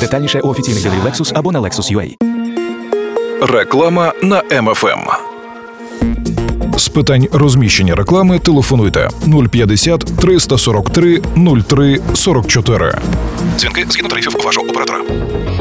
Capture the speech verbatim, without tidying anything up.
Детальніше у офіційних дилерів Lexus або на Lexus точка ю а. Реклама на Ем Еф Ем. З питань розміщення реклами телефонуйте нуль п'ятдесят триста сорок три нуль три сорок чотири. Дзвінки згідно тарифів вашого оператора.